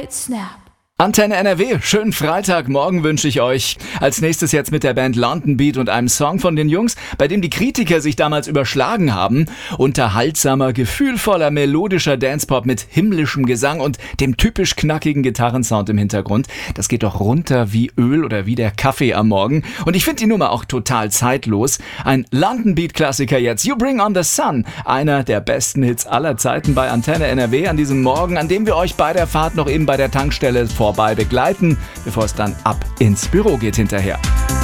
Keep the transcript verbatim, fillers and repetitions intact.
right snap. Antenne N R W, schönen Freitagmorgen wünsche ich euch. Als nächstes jetzt mit der Band London Beat und einem Song von den Jungs, bei dem die Kritiker sich damals überschlagen haben. Unterhaltsamer, gefühlvoller, melodischer Dancepop mit himmlischem Gesang und dem typisch knackigen Gitarrensound im Hintergrund. Das geht doch runter wie Öl oder wie der Kaffee am Morgen. Und ich finde die Nummer auch total zeitlos. Ein London Beat Klassiker jetzt, You Bring on the Sun. Einer der besten Hits aller Zeiten bei Antenne N R W an diesem Morgen, an dem wir euch bei der Fahrt noch eben bei der Tankstelle vorbei begleiten, bevor es dann ab ins Büro geht hinterher.